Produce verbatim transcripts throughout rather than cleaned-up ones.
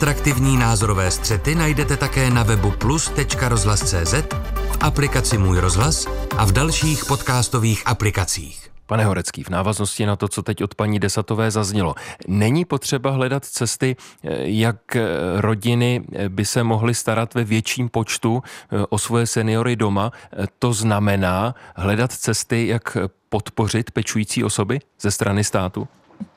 Atraktivní názorové střety najdete také na webu plus tečka rozhlas tečka cé zet, v aplikaci Můj rozhlas a v dalších podcastových aplikacích. Pane Horecký, v návaznosti na to, co teď od paní Desatové zaznělo, není potřeba hledat cesty, jak rodiny by se mohly starat ve větším počtu o svoje seniory doma? To znamená hledat cesty, jak podpořit pečující osoby ze strany státu?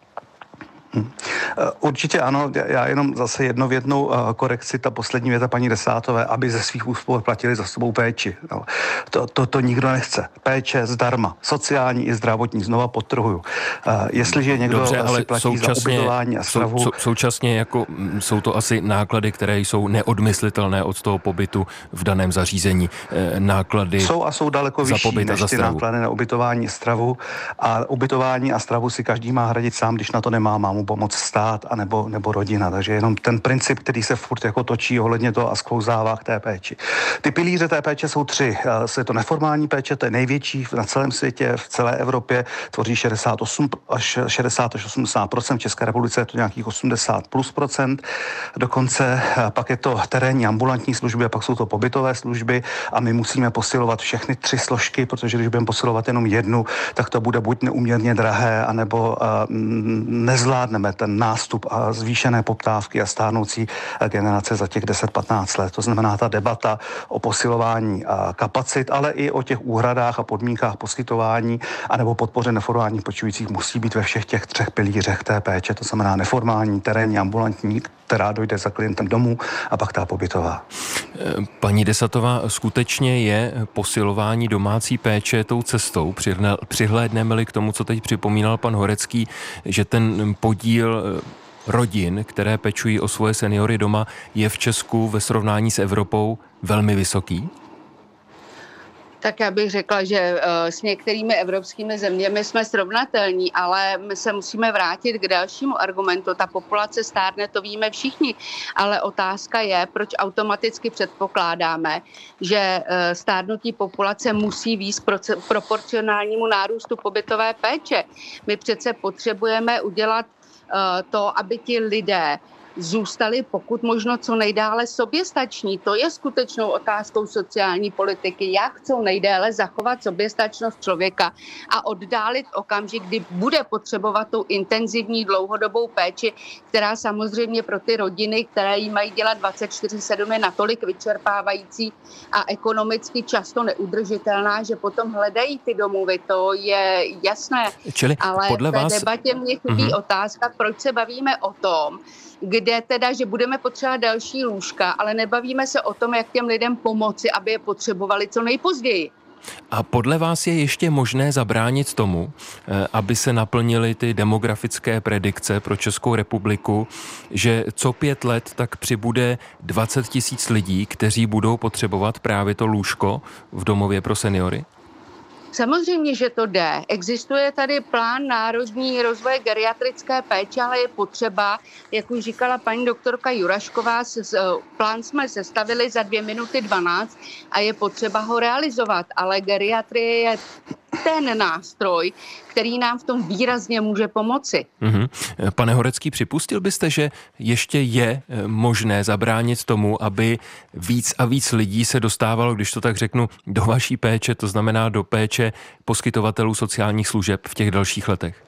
Určitě ano, já jenom zase jednovětnou korekci, ta poslední věta paní Desátové, aby ze svých úspor platili za sebou péči. No, to, to, to nikdo nechce. Péče zdarma, sociální i zdravotní, znova podtrhuju. Jestliže někdo Dobře, ale si platí současně, za ubytování a stravu... Sou, současně jako jsou to asi náklady, které jsou neodmyslitelné od toho pobytu v daném zařízení. Náklady jsou a jsou daleko za vyšší pobyt a než za ty stravu. náklady na ubytování a stravu. A ubytování a stravu si každý má hradit sám, když na to nemá, má mu pomoct stát a nebo, nebo rodina. Takže jenom ten princip, který se furt jako točí ohledně toho a sklouzává k té péči. Ty pilíře té péče jsou tři. Je to neformální péče, to je největší na celém světě, v celé Evropě, tvoří šedesát osm až šedesát až osmdesát procent, v České republice je to nějakých osmdesát plus procent. Dokonce pak je to terénní ambulantní služby a pak jsou to pobytové služby a my musíme posilovat všechny tři složky, protože když budeme posilovat jenom jednu, tak to bude buď neúměrně drahé, anebo uh, nezvládneme ten nástup a zvýšené poptávky a stárnoucí generace za těch deset patnáct let. To znamená ta debata o posilování kapacit, ale i o těch úhradách a podmínkách poskytování anebo podpoře neformálních pečujících musí být ve všech těch třech pilířech té péče. To znamená neformální, terénní, ambulantní, která dojde za klientem domů a pak ta pobytová. Paní Desatová, skutečně je posilování domácí péče tou cestou? Přihlédneme-li k tomu, co teď připomínal pan Horecký, že ten podíl rodin, které pečují o svoje seniory doma, je v Česku ve srovnání s Evropou velmi vysoký? Tak já bych řekla, že s některými evropskými zeměmi jsme srovnatelní, ale my se musíme vrátit k dalšímu argumentu. Ta populace stárne, to víme všichni, ale otázka je, proč automaticky předpokládáme, že stárnutí populace musí vést proporcionálnímu nárůstu pobytové péče. My přece potřebujeme udělat to, aby ti lidé zůstali pokud možno co nejdále soběstační. To je skutečnou otázkou sociální politiky, jak co nejdéle zachovat soběstačnost člověka a oddálit okamžik, kdy bude potřebovat tu intenzivní dlouhodobou péči, která samozřejmě pro ty rodiny, které jí mají dělat dvacet čtyři sedm, je natolik vyčerpávající a ekonomicky často neudržitelná, že potom hledají ty domovy. To je jasné. Čili ale podle v té vás... debatě mě chybí mm-hmm. otázka, proč se bavíme o tom, kde teda, že budeme potřebovat další lůžka, ale nebavíme se o tom, jak těm lidem pomoci, aby je potřebovali co nejpozději. A podle vás je ještě možné zabránit tomu, aby se naplnily ty demografické predikce pro Českou republiku, že co pět let tak přibude dvacet tisíc lidí, kteří budou potřebovat právě to lůžko v domově pro seniory? Samozřejmě, že to jde. Existuje tady plán národní rozvoje geriatrické péče, ale je potřeba, jak už říkala paní doktorka Jurašková, plán jsme sestavili za dvě minuty dvanáct a je potřeba ho realizovat, ale geriatrie je ten nástroj, který nám v tom výrazně může pomoci. Mm-hmm. Pane Horecký, připustil byste, že ještě je možné zabránit tomu, aby víc a víc lidí se dostávalo, když to tak řeknu, do vaší péče, to znamená do péče poskytovatelů sociálních služeb v těch dalších letech?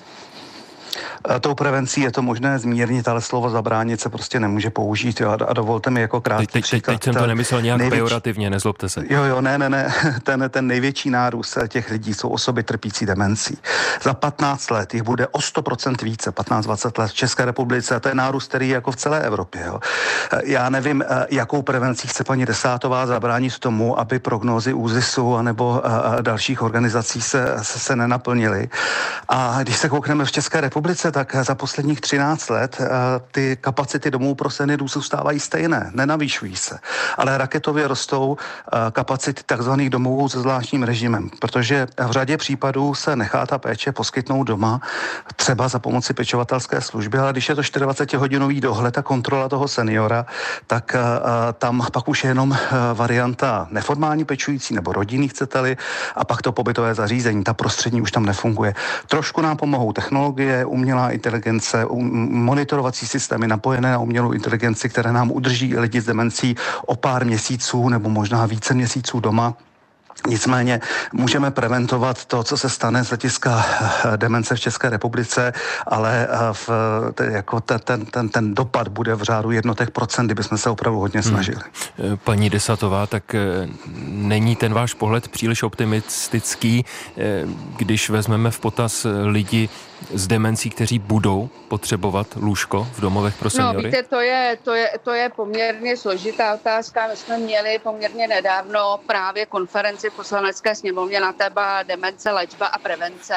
Tou prevencí je to možné zmírnit, ale slovo zabránit se prostě nemůže použít. Jo? A dovolte mi jako krátký teď, příklad. Teď jsem to nemyslel nějak největší... pejorativně, nezlobte se. Jo, jo, ne, ne, ne. Ten, ten největší nárůst těch lidí jsou osoby trpící demencí. Za patnáct let jich bude o sto procent více, patnáct dvacet let v České republice. A to je nárůst, který je jako v celé Evropě. Jo? Já nevím, jakou prevencí chce paní Desátová zabránit tomu, aby prognózy ÚZISu anebo dalších organizací se, se, se nenaplnily. A když se koukneme v České republice, tak za posledních třináct let ty kapacity domů pro seniory zůstávají stejné, nenavýšují se. Ale raketově rostou kapacity takzvaných domovů se zvláštním režimem, protože v řadě případů se nechá ta péče poskytnout doma, třeba za pomoci pečovatelské služby, ale když je to dvacetčtyřhodinový dohled a kontrola toho seniora, tak tam pak už je jenom varianta neformální pečující nebo rodinný, chcete-li, a pak to pobytové zařízení. Ta prostředí už tam nefunguje. Trošku nám pomohou technologie, umělá umělá inteligence, monitorovací systémy napojené na umělou inteligenci, které nám udrží lidi s demencí o pár měsíců nebo možná více měsíců doma. Nicméně můžeme preventovat to, co se stane z hlediska demence v České republice, ale v, jako ten, ten, ten, ten dopad bude v řádu jednotek procent, kdybychom se opravdu hodně snažili. Hmm. Paní Desatová, tak není ten váš pohled příliš optimistický, když vezmeme v potaz lidi s demencí, kteří budou potřebovat lůžko v domovech pro seniory? No víte, to je, to je, to je poměrně složitá otázka. My jsme měli poměrně nedávno právě konferenci v Poslanecké sněmovně na téma demence, léčba a prevence,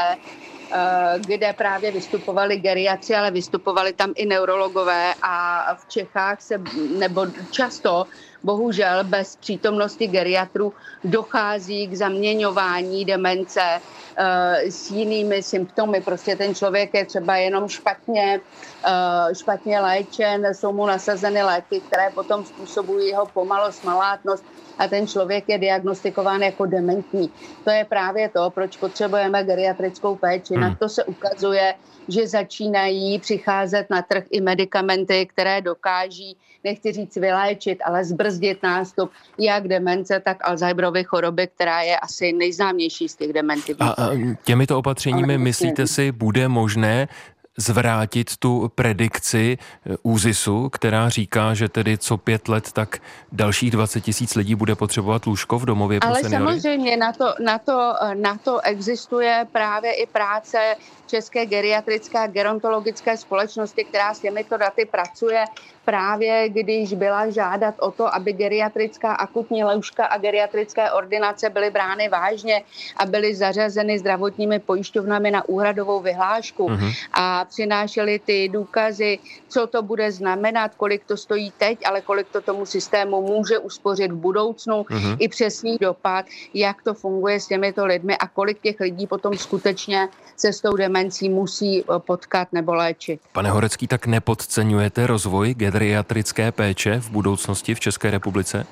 kde právě vystupovali geriatři, ale vystupovali tam i neurologové a v Čechách se, nebo často, bohužel bez přítomnosti geriatrů dochází k zaměňování demence uh, s jinými symptomy. Prostě ten člověk je třeba jenom špatně, uh, špatně léčen, jsou mu nasazeny léky, které potom způsobují jeho pomalost, malátnost a ten člověk je diagnostikován jako dementní. To je právě to, proč potřebujeme geriatrickou péči. Hmm. Na to se ukazuje, že začínají přicházet na trh i medikamenty, které dokáží, nechci říct vyléčit, ale zbrzdit nástup jak demence, tak Alzheimerovy choroby, která je asi nejznámější z těch dementivních. A, a těmito opatřeními, myslíte si, bude možné zvrátit tu predikci ÚZISu, která říká, že tedy co pět let, tak dalších dvacet tisíc lidí bude potřebovat lůžko v domově pro Ale seniory? Ale samozřejmě na to, na, to, na to existuje právě i práce České geriatrické a gerontologické společnosti, která s těmito daty pracuje, právě když byla žádat o to, aby geriatrická akutní lůžka a geriatrické ordinace byly brány vážně a byly zařazeny zdravotními pojišťovnami na úhradovou vyhlášku uh-huh. a přinášely ty důkazy, co to bude znamenat, kolik to stojí teď, ale kolik to tomu systému může uspořit v budoucnu, uh-huh. i přesný dopad, jak to funguje s těmito lidmi a kolik těch lidí potom skutečně se s tou demencí musí potkat nebo léčit. Pane Horecký, tak nepodceňujete rozvoj geriatrické péče v budoucnosti v České republice?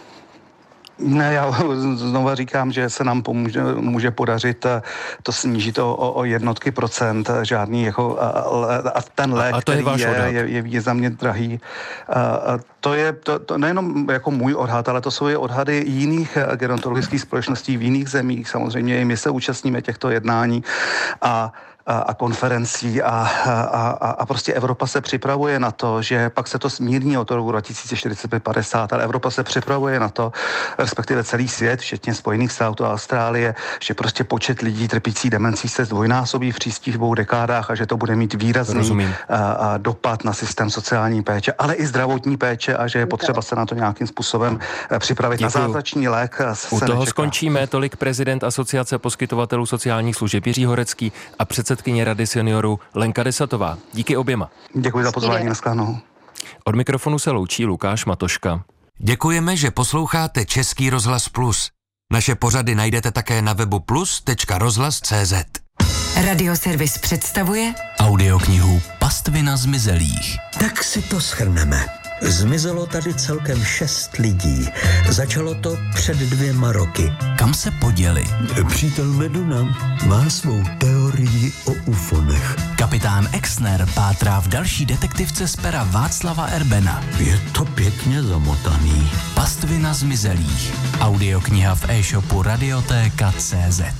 Ne, já znovu říkám, že se nám pomůže, může podařit to snížit o, o jednotky procent, žádný jako a ten lék, a, a který je, je, je, je významně drahý. A, a to je to, to nejenom jako můj odhad, ale to jsou i odhady jiných gerontologických společností v jiných zemích. Samozřejmě i my se účastníme těchto jednání a A, a konferencí a, a, a, a prostě Evropa se připravuje na to, že pak se to smírní od roku dva tisíce čtyřicet pět padesát, ale Evropa se připravuje na to, respektive celý svět, včetně Spojených států a Austrálie, že prostě počet lidí trpící demencí se zdvojnásobí v příštích dvou dekádách a že to bude mít výrazný a, a dopad na systém sociální péče, ale i zdravotní péče a že je potřeba se na to nějakým způsobem připravit. Děkuju. Na zázračný lék se U toho nečeká. Skončíme. Tolik prezident Asociace poskytovatelů sociálních služeb Jiří Horecký a předsedkyně Rady seniorů Lenka Desatová. Díky oběma. Děkuji za pozvání, nashledanou. Od mikrofonu se loučí Lukáš Matoška. Děkujeme, že posloucháte Český rozhlas Plus. Naše pořady najdete také na webu plus tečka rozhlas tečka cé zet. Radioservis představuje audioknihu Pastvina zmizelých. Tak si to shrneme. Zmizelo tady celkem šest lidí. Začalo to před dvěma roky. Kam se poděli? Přítel Meduna má svou teorii o ufonech. Kapitán Exner pátrá v další detektivce z pera Václava Erbena. Je to pěkně zamotaný. Pastvina zmizelých. Audiokniha v e-shopu radiotéka tečka cé zet.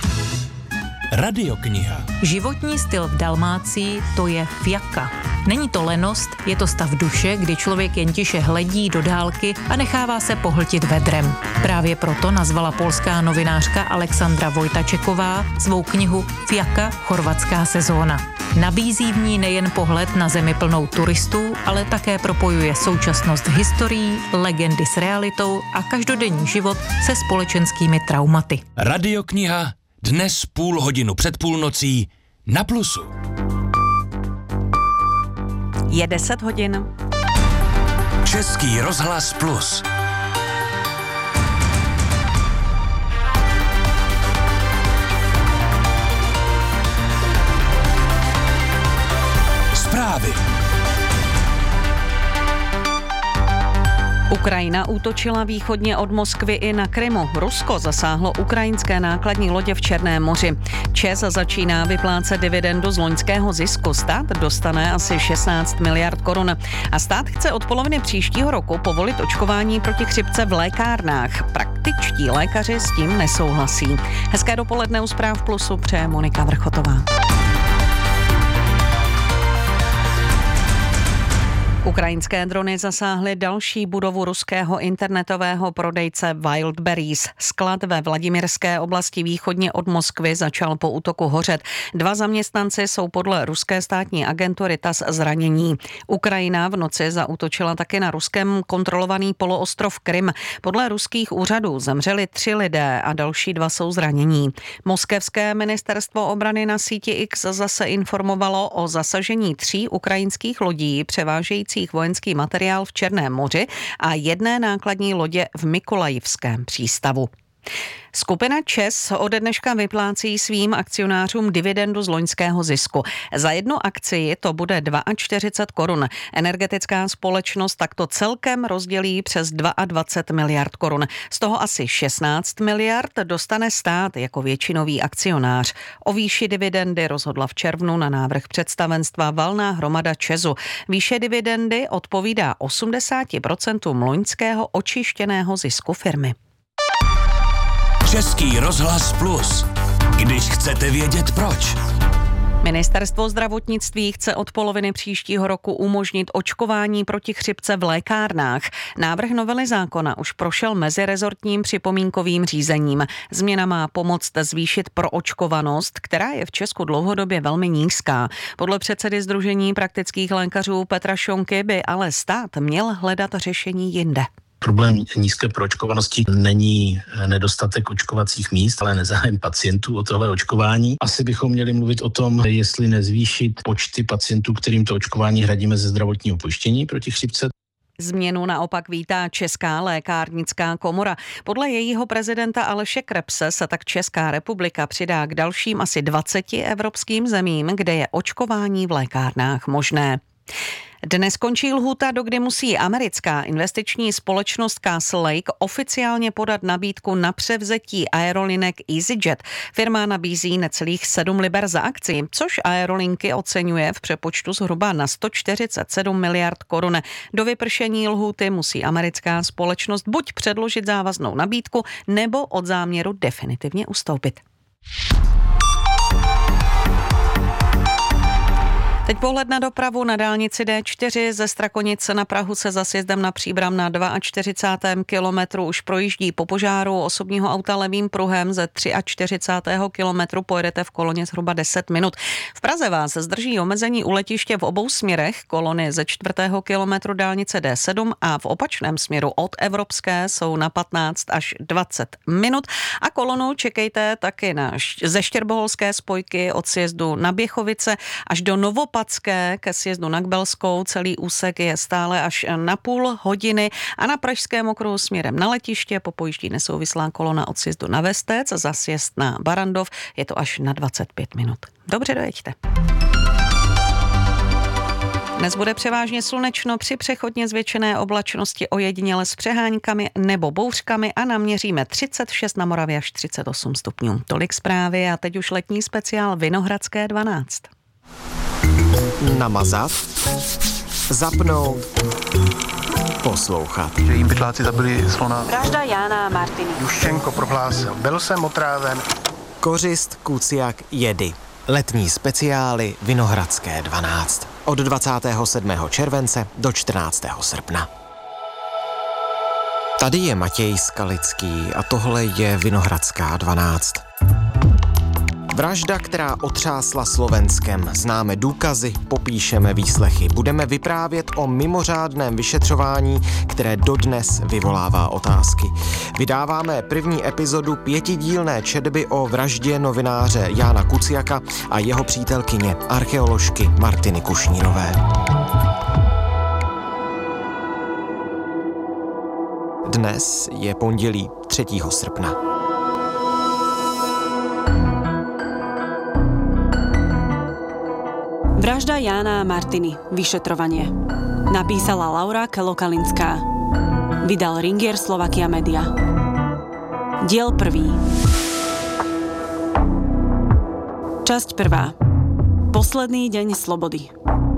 Radiokniha. Životní styl v Dalmácii, to je fjaka. Není to lenost, je to stav duše, kdy člověk jen tiše hledí do dálky a nechává se pohltit vedrem. Právě proto nazvala polská novinářka Alexandra Vojtačeková svou knihu Fjaka, chorvatská sezóna. Nabízí v ní nejen pohled na zemi plnou turistů, ale také propojuje současnost s historií, legendy s realitou a každodenní život se společenskými traumaty. Radiokniha dnes půl hodinu před půlnocí na Plusu. Je deset hodin. Český rozhlas Plus. Zprávy. Ukrajina útočila východně od Moskvy i na Krymu. Rusko zasáhlo ukrajinské nákladní lodě v Černém moři. ČEZ začíná vyplácet dividendu z loňského zisku. Stát dostane asi šestnáct miliard korun. A stát chce od poloviny příštího roku povolit očkování proti chřipce v lékárnách. Praktičtí lékaři s tím nesouhlasí. Hezké dopoledne u Zpráv Plusu přeje Monika Vrchotová. Ukrajinské drony zasáhly další budovu ruského internetového prodejce Wildberries. Sklad ve Vladimirské oblasti východně od Moskvy začal po útoku hořet. Dva zaměstnanci jsou podle ruské státní agentury T A S zranění. Ukrajina v noci zaútočila taky na Ruskem kontrolovaný poloostrov Krym. Podle ruských úřadů zemřeli tři lidé a další dva jsou zranění. Moskevské ministerstvo obrany na síti X zase informovalo o zasažení tří ukrajinských lodí převážející vojenský materiál v Černém moři a jedné nákladní lodě v Mykolajivském přístavu. Skupina ČEZ ode dneška vyplácí svým akcionářům dividendu z loňského zisku. Za jednu akcii to bude čtyřicet dva korun. Energetická společnost takto celkem rozdělí přes dvacet dva miliard korun. Z toho asi šestnáct miliard dostane stát jako většinový akcionář. O výši dividendy rozhodla v červnu na návrh představenstva valná hromada ČEZu. Výše dividendy odpovídá osmdesát procent loňského očištěného zisku firmy. Český rozhlas Plus. Když chcete vědět proč. Ministerstvo zdravotnictví chce od poloviny příštího roku umožnit očkování proti chřipce v lékárnách. Návrh novely zákona už prošel mezirezortním připomínkovým řízením. Změna má pomoct zvýšit proočkovanost, která je v Česku dlouhodobě velmi nízká. Podle předsedy Sdružení praktických lékařů Petra Šonky by ale stát měl hledat řešení jinde. Problém nízké proočkovanosti není nedostatek očkovacích míst, ale nezájem pacientů o tohle očkování. Asi bychom měli mluvit o tom, jestli nezvýšit počty pacientů, kterým to očkování hradíme ze zdravotního pojištění proti chřipce. Změnu naopak vítá Česká lékárnická komora. Podle jejího prezidenta Aleše Krebse se tak Česká republika přidá k dalším asi dvaceti evropským zemím, kde je očkování v lékárnách možné. Dnes končí lhůta, dokdy musí americká investiční společnost Castle Lake oficiálně podat nabídku na převzetí aerolinek EasyJet. Firma nabízí necelých sedm liber za akci, což aerolinky oceňuje v přepočtu zhruba na sto čtyřicet sedm miliard korun. Do vypršení lhůty musí americká společnost buď předložit závaznou nabídku, nebo od záměru definitivně ustoupit. Teď pohled na dopravu na dálnici D čtyři ze Strakonic na Prahu se za sjezdem na Příbram na čtyřicátém druhém kilometru už projíždí po požáru osobního auta levým pruhem, ze čtyřicátého třetího kilometru pojedete v koloně zhruba deset minut. V Praze vás zdrží omezení u letiště v obou směrech, kolony ze čtvrtého kilometru dálnice D sedm a v opačném směru od Evropské jsou na patnáct až dvacet minut a kolonu čekejte taky na, ze Štěrboholské spojky od sjezdu na Běchovice až do Novo Packé ke sjezdu na Kbelskou. Celý úsek je stále až na půl hodiny a na Pražském okruhu směrem na letiště popojíždí nesouvislá kolona od sjezdu na Vestec, za sjezd na Barandov je to až na dvacet pět minut. Dobře, dojeďte. Dnes bude převážně slunečno, při přechodně zvětšené oblačnosti ojediněle s přeháňkami nebo bouřkami a naměříme třicet šest na Moravě až třicet osm stupňů. Tolik zprávy a teď už letní speciál Vinohradské dvanáct. Namazat, zapnout, poslouchat. Že jim pytláci zabili slona. Vražda Jána a Martiny. Juščenko prohlásil, byl jsem otráven. Kořist, kuciak, jedy. Letní speciály Vinohradské dvanáct. Od dvacátého sedmého července do čtrnáctého srpna. Tady je Matěj Skalický a tohle je Vinohradská dvanáct. Vražda, která otřásla Slovenskem. Známe důkazy, popíšeme výslechy. Budeme vyprávět o mimořádném vyšetřování, které dodnes vyvolává otázky. Vydáváme první epizodu pětidílné četby o vraždě novináře Jána Kuciaka a jeho přítelkyně, archeoložky Martiny Kušnírové. Dnes je pondělí třetího srpna. Vražda Jána a Martiny. Vyšetrovanie. Napísala Laura Kelokalinská. vydal Ringier Slovakia Media. Diel prvý. Časť prvá. Posledný deň slobody.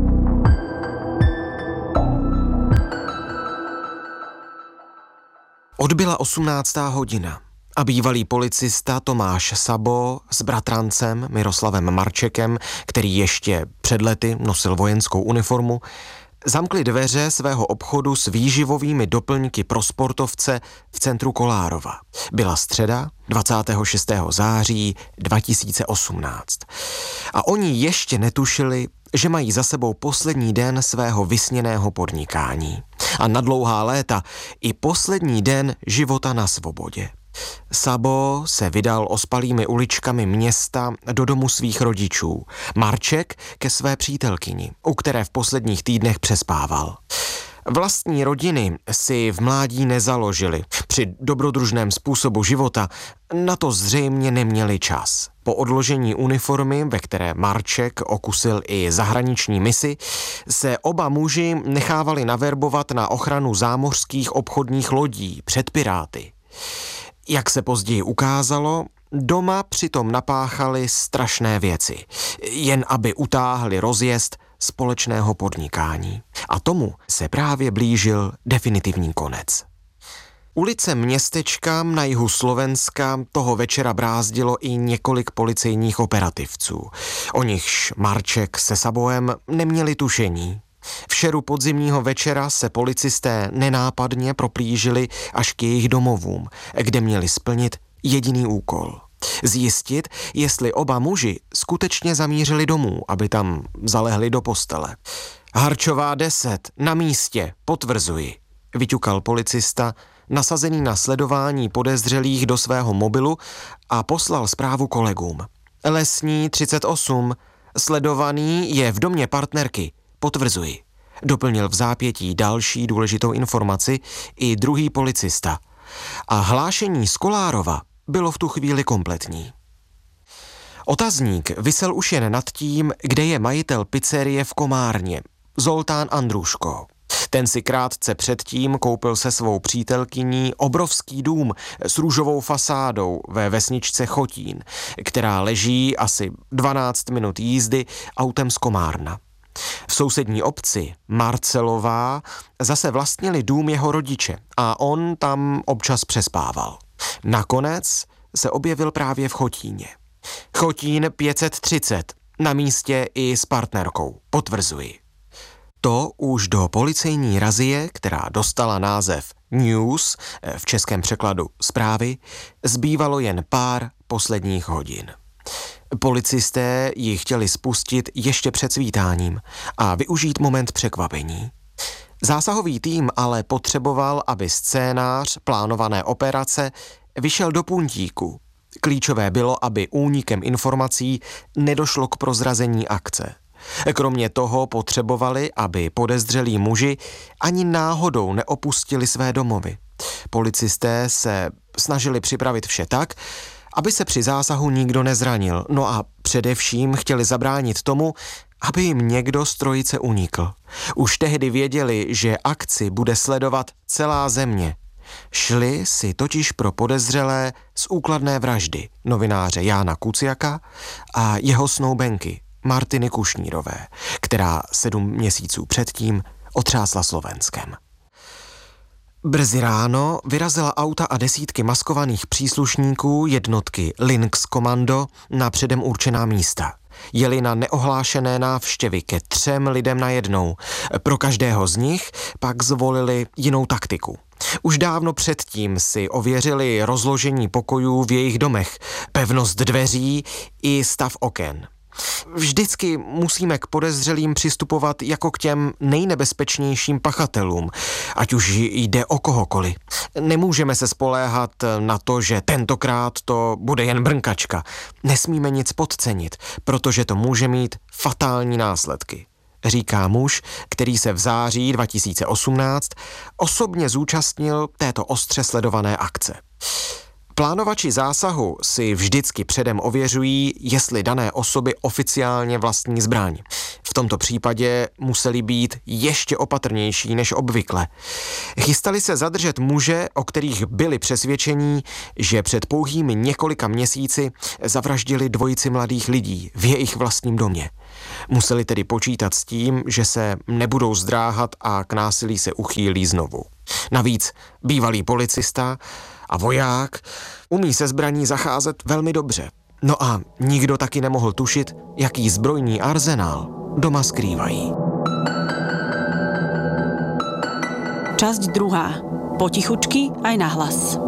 Odbyla osmnáctá hodina a bývalý policista Tomáš Sabo s bratrancem Miroslavem Marčekem, který ještě před lety nosil vojenskou uniformu, zamkli dveře svého obchodu s výživovými doplňky pro sportovce v centru Kolárova. Byla středa dvacátého šestého září dva tisíce osmnáct. A oni ještě netušili, že mají za sebou poslední den svého vysněného podnikání. A na dlouhá léta i poslední den života na svobodě. Sabo se vydal ospalými uličkami města do domu svých rodičů. Marček ke své přítelkyni, u které v posledních týdnech přespával. Vlastní rodiny si v mládí nezaložili. Při dobrodružném způsobu života na to zřejmě neměli čas. Po odložení uniformy, ve které Marček okusil i zahraniční misi, se oba muži nechávali naverbovat na ochranu zámořských obchodních lodí před piráty. Jak se později ukázalo, doma přitom napáchali strašné věci, jen aby utáhli rozjezd společného podnikání. A tomu se právě blížil definitivní konec. Ulice městečka na jihu Slovenska toho večera brázdilo i několik policejních operativců. O nichž Marček se Saboem neměli tušení. V šeru podzimního večera se policisté nenápadně proplížili až k jejich domovům, kde měli splnit jediný úkol. Zjistit, jestli oba muži skutečně zamířili domů, aby tam zalehli do postele. Harčová deset, na místě, potvrzuji, vyťukal policista, nasazený na sledování podezřelých do svého mobilu a poslal zprávu kolegům. Lesní třicet osm, sledovaný je v domě partnerky, potvrzuji. Doplnil v zápětí další důležitou informaci i druhý policista. A hlášení z Kolárova bylo v tu chvíli kompletní. Otazník visel už jen nad tím, kde je majitel pizzerie v Komárně, Zoltán Andruško. Ten si krátce předtím koupil se svou přítelkyní obrovský dům s růžovou fasádou ve vesničce Chotín, která leží asi dvanáct minut jízdy autem z Komárna. V sousední obci Marcelová zase vlastnili dům jeho rodiče a on tam občas přespával. Nakonec se objevil právě v Chotíně. Chotín pět set třicet, na místě i s partnerkou, potvrzuji. To už do policejní razie, která dostala název News, v českém překladu zprávy, zbývalo jen pár posledních hodin. Policisté ji chtěli spustit ještě před svítáním a využít moment překvapení. Zásahový tým ale potřeboval, aby scénář plánované operace vyšel do puntíku. Klíčové bylo, aby únikem informací nedošlo k prozrazení akce. Kromě toho potřebovali, aby podezřelí muži ani náhodou neopustili své domovy. Policisté se snažili připravit vše tak, aby se při zásahu nikdo nezranil, no a především chtěli zabránit tomu, aby jim někdo z trojice unikl. Už tehdy věděli, že akci bude sledovat celá země. Šli si totiž pro podezřelé z úkladné vraždy novináře Jána Kuciaka a jeho snoubenky Martiny Kušnírové, která sedm měsíců předtím otřásla Slovenskem. Brzy ráno vyrazila auta a desítky maskovaných příslušníků jednotky Lynx Komando na předem určená místa. Jeli na neohlášené návštěvy ke třem lidem najednou. Pro každého z nich pak zvolili jinou taktiku. Už dávno předtím si ověřili rozložení pokojů v jejich domech, pevnost dveří i stav oken. Vždycky musíme k podezřelým přistupovat jako k těm nejnebezpečnějším pachatelům, ať už jde o kohokoliv. Nemůžeme se spoléhat na to, že tentokrát to bude jen brnkačka. Nesmíme nic podcenit, protože to může mít fatální následky, říká muž, který se v září dva tisíce osmnáct osobně zúčastnil této ostře sledované akce. Plánovači zásahu si vždycky předem ověřují, jestli dané osoby oficiálně vlastní zbraň. V tomto případě museli být ještě opatrnější než obvykle. Chystali se zadržet muže, o kterých byli přesvědčení, že před pouhými několika měsíci zavraždili dvojici mladých lidí v jejich vlastním domě. Museli tedy počítat s tím, že se nebudou zdráhat a k násilí se uchýlí znovu. Navíc bývalý policista a voják umí se zbraní zacházet velmi dobře. No a nikdo taky nemohl tušit, jaký zbrojní arzenál doma skrývají. Časť druhá. Potichučky aj nahlas.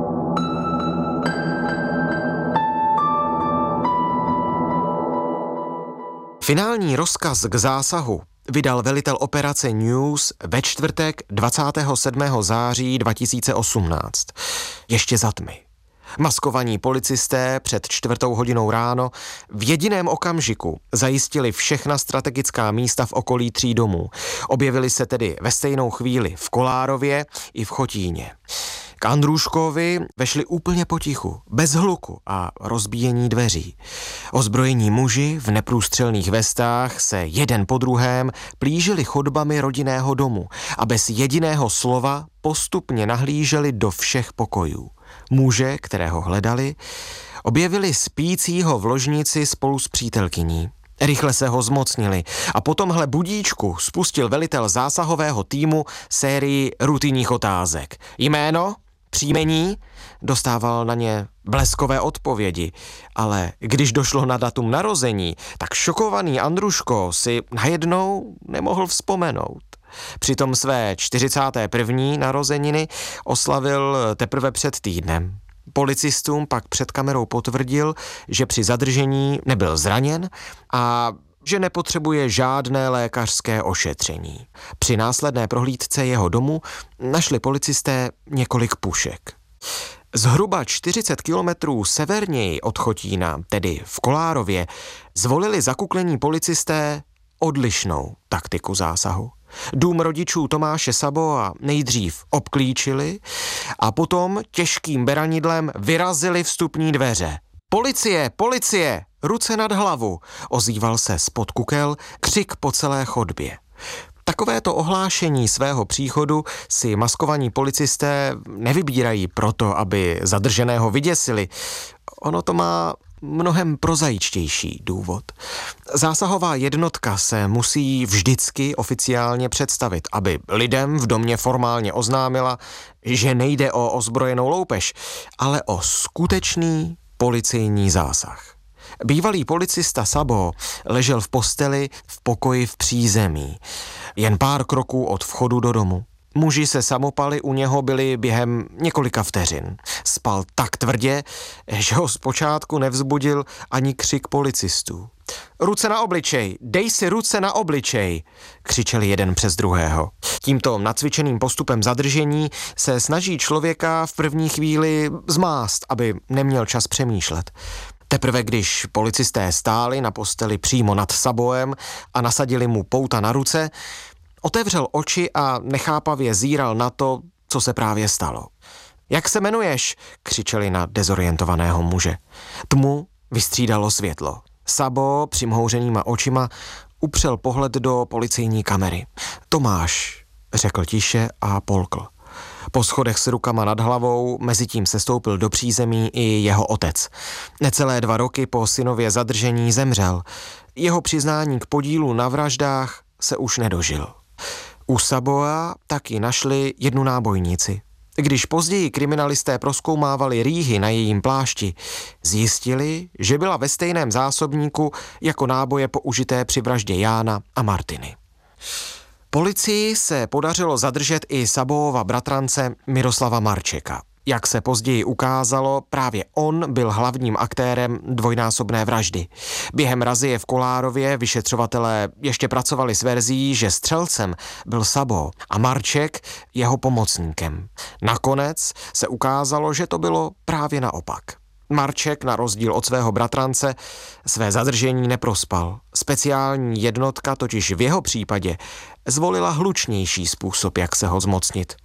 Finální rozkaz k zásahu vydal velitel operace News ve čtvrtek dvacátého sedmého září dva tisíce osmnáct. Ještě za tmy. Maskovaní policisté před čtvrtou hodinou ráno v jediném okamžiku zajistili všechna strategická místa v okolí tří domů. Objevili se tedy ve stejnou chvíli v Kolárově i v Chotíně. K Andrůškovi vešli úplně potichu, bez hluku a rozbíjení dveří. Ozbrojení muži v neprůstřelných vestách se jeden po druhém plížili chodbami rodinného domu a bez jediného slova postupně nahlíželi do všech pokojů. Muže, kterého hledali, objevili spícího v ložnici spolu s přítelkyní. Rychle se ho zmocnili a po tomhle budíčku spustil velitel zásahového týmu sérii rutinních otázek. Jméno? Příjmení? Dostával na ně bleskové odpovědi, ale když došlo na datum narození, tak šokovaný Andruško si najednou nemohl vzpomenout. Přitom své čtyřicáté první narozeniny oslavil teprve před týdnem. Policistům pak před kamerou potvrdil, že při zadržení nebyl zraněn a že nepotřebuje žádné lékařské ošetření. Při následné prohlídce jeho domu našli policisté několik pušek. Zhruba čtyřicet kilometrů severněji od Chotína, tedy v Kolárově, zvolili zakuklení policisté odlišnou taktiku zásahu. Dům rodičů Tomáše Saboa nejdřív obklíčili a potom těžkým beranidlem vyrazili vstupní dveře. Policie, policie, ruce nad hlavu, ozýval se spod kukel křik po celé chodbě. Takovéto ohlášení svého příchodu si maskovaní policisté nevybírají proto, aby zadrženého vyděsili. Ono to má mnohem prozaičtější důvod. Zásahová jednotka se musí vždycky oficiálně představit, aby lidem v domě formálně oznámila, že nejde o ozbrojenou loupež, ale o skutečný policejní zásah. Bývalý policista Sabo ležel v posteli v pokoji v přízemí, jen pár kroků od vchodu do domu. Muži se samopaly u něho byli během několika vteřin. Spal tak tvrdě, že ho zpočátku nevzbudil ani křik policistů. Ruce na obličej, dej si ruce na obličej, křičeli jeden přes druhého. Tímto nacvičeným postupem zadržení se snaží člověka v první chvíli zmást, aby neměl čas přemýšlet. Teprve když policisté stáli na posteli přímo nad Saboem a nasadili mu pouta na ruce, otevřel oči a nechápavě zíral na to, co se právě stalo. Jak se jmenuješ? Křičeli na dezorientovaného muže. Tmu vystřídalo světlo. Sabo přimhouřenýma očima upřel pohled do policejní kamery. Tomáš, řekl tiše a polkl. Po schodech s rukama nad hlavou mezitím sestoupil do přízemí i jeho otec. Necelé dva roky po synově zadržení zemřel. Jeho přiznání k podílu na vraždách se už nedožil. U Saboa taky našli jednu nábojnici. Když později kriminalisté prozkoumávali rýhy na jejím plášti, zjistili, že byla ve stejném zásobníku jako náboje použité při vraždě Jána a Martiny. Policii se podařilo zadržet i Saboova bratrance Miroslava Marčeka. Jak se později ukázalo, právě on byl hlavním aktérem dvojnásobné vraždy. Během razie v Kolárově vyšetřovatelé ještě pracovali s verzí, že střelcem byl Sabo a Marček jeho pomocníkem. Nakonec se ukázalo, že to bylo právě naopak. Marček, na rozdíl od svého bratrance, své zadržení neprospal. Speciální jednotka totiž v jeho případě zvolila hlučnější způsob, jak se ho zmocnit.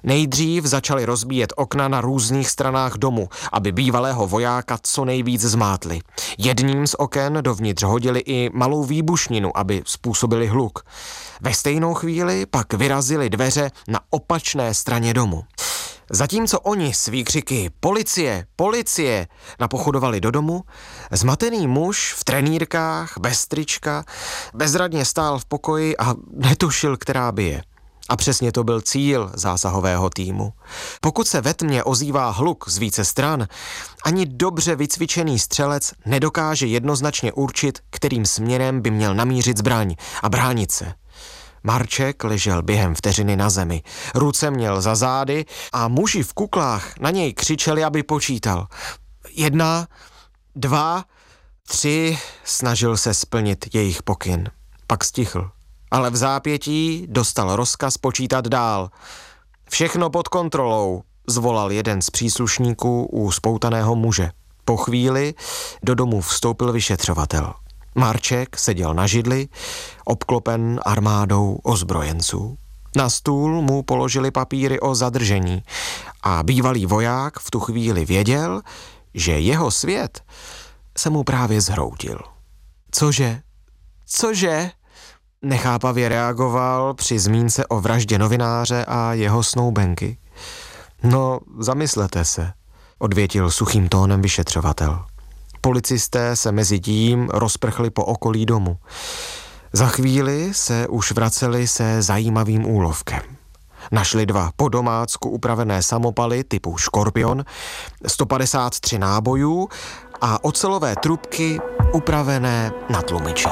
Nejdřív začali rozbíjet okna na různých stranách domu, aby bývalého vojáka co nejvíc zmátli. Jedním z oken dovnitř hodili i malou výbušninu, aby způsobili hluk. Ve stejnou chvíli pak vyrazili dveře na opačné straně domu. Zatímco oni s výkřiky policie, policie napochodovali do domu, zmatený muž v trenýrkách, bez trička, bezradně stál v pokoji a netušil, která bije. A přesně to byl cíl zásahového týmu. Pokud se ve tmě ozývá hluk z více stran, ani dobře vycvičený střelec nedokáže jednoznačně určit, kterým směrem by měl namířit zbraň a bránit se. Marček ležel během vteřiny na zemi. Ruce měl za zády a muži v kuklách na něj křičeli, aby počítal. Jedna, dva, tři, snažil se splnit jejich pokyn. Pak stichl, ale v zápětí dostal rozkaz počítat dál. Všechno pod kontrolou, zvolal jeden z příslušníků u spoutaného muže. Po chvíli do domu vstoupil vyšetřovatel. Marček seděl na židli, obklopen armádou ozbrojenců. Na stůl mu položili papíry o zadržení a bývalý voják v tu chvíli věděl, že jeho svět se mu právě zhroutil. Cože? Cože? Nechápavě reagoval při zmínce o vraždě novináře a jeho snoubenky. No, zamyslete se, odvětil suchým tónem vyšetřovatel. Policisté se mezi tím rozprchli po okolí domu. Za chvíli se už vraceli se zajímavým úlovkem. Našli dva po domácku upravené samopaly typu Škorpion, sto padesát tři nábojů a ocelové trubky upravené na tlumiče.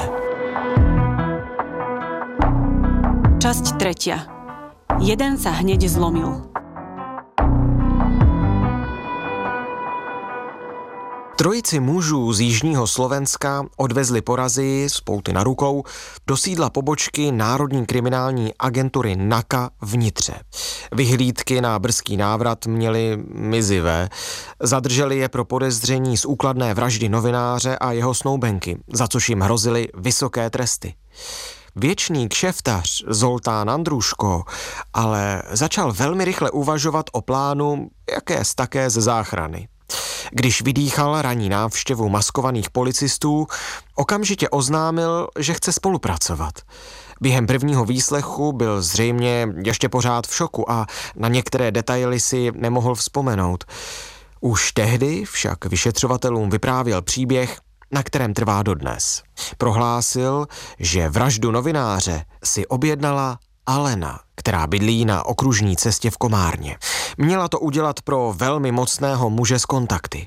Časť tretia. Jeden sa hneď zlomil. Trojici mužů z jižního Slovenska odvezli po razii z pouty na rukou do sídla pobočky Národní kriminální agentury NAKA v Nitře. Vyhlídky na brzký návrat měly mizivé. Zadrželi je pro podezření z úkladné vraždy novináře a jeho snoubenky, za což jim hrozily vysoké tresty. Věčný kšeftař Zoltán Andruško ale začal velmi rychle uvažovat o plánu jakési také ze záchrany. Když vydýchal ranní návštěvu maskovaných policistů, okamžitě oznámil, že chce spolupracovat. Během prvního výslechu byl zřejmě ještě pořád v šoku a na některé detaily si nemohl vzpomenout. Už tehdy však vyšetřovatelům vyprávěl příběh, na kterém trvá dodnes. Prohlásil, že vraždu novináře si objednala Alena, která bydlí na okružní cestě v Komárně. Měla to udělat pro velmi mocného muže z kontakty.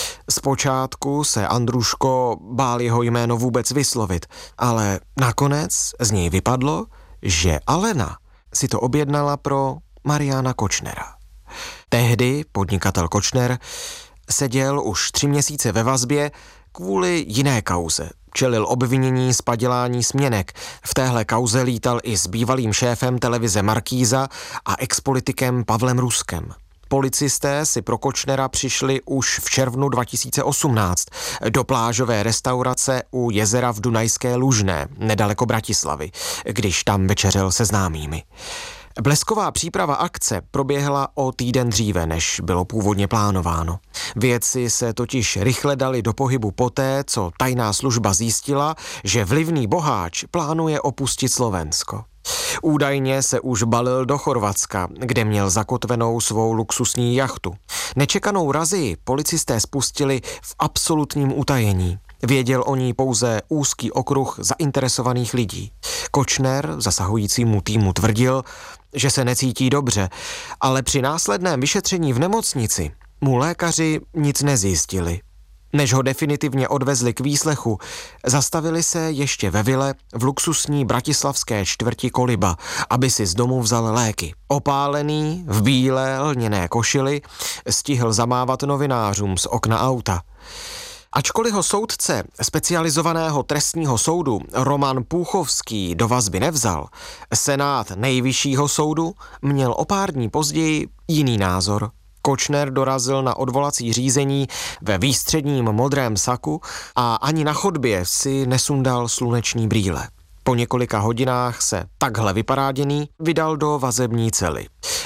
Zpočátku se Andruško bál jeho jméno vůbec vyslovit, ale nakonec z něj vypadlo, že Alena si to objednala pro Mariana Kočnera. Tehdy podnikatel Kočner seděl už tři měsíce ve vazbě kvůli jiné kauze. Čelil obvinění z padělání směnek. V téhle kauze lítal i s bývalým šéfem televize Markýza a expolitikem Pavlem Ruskem. Policisté si pro Kočnera přišli už v červnu dva tisíce osmnáct do plážové restaurace u jezera v Dunajské Lužné, nedaleko Bratislavy, když tam večeřel se známými. Blesková příprava akce proběhla o týden dříve, než bylo původně plánováno. Vědci se totiž rychle dali do pohybu poté, co tajná služba zjistila, že vlivný boháč plánuje opustit Slovensko. Údajně se už balil do Chorvatska, kde měl zakotvenou svou luxusní jachtu. Nečekanou razii policisté spustili v absolutním utajení. Věděl o ní pouze úzký okruh zainteresovaných lidí. Kočner zasahujícímu týmu tvrdil, že se necítí dobře, ale při následném vyšetření v nemocnici mu lékaři nic nezjistili. Než ho definitivně odvezli k výslechu, zastavili se ještě ve vile v luxusní bratislavské čtvrti Koliba, aby si z domu vzal léky. Opálený, v bílé lněné košili, stihl zamávat novinářům z okna auta. Ačkoliv ho soudce specializovaného trestního soudu Roman Půchovský do vazby nevzal, senát nejvyššího soudu měl o pár dní později jiný názor. Kočner dorazil na odvolací řízení ve výstředním modrém saku a ani na chodbě si nesundal sluneční brýle. Po několika hodinách se takhle vyparáděný vydal do vazební cely.